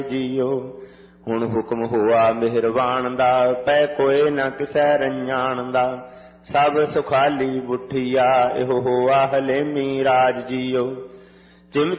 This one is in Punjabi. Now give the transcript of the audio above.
ਜੀਓ। ਹੁਣ ਹੁਕਮ ਹੋਆ ਮਿਹਰਬਾਨ ਦਾ, ਪੈ ਕੋਏ ਨਾ ਕਿਸੈ ਰੰਜਾਨ ਦਾ। ਸਭ ਸੁਖਾਲੀ ਬੁੱਠੀਆ ਇਹੋ ਹੋਆ ਹਲੇਮੀ ਰਾਜ ਜੀਓ।